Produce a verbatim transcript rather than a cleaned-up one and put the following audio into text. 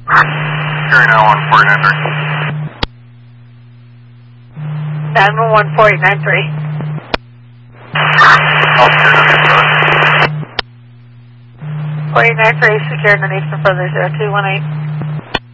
Carry nine one four eight nine three. nine one one four eight nine three. I'll secure underneath, brother. four eight nine three, secured underneath for further zero two one eight.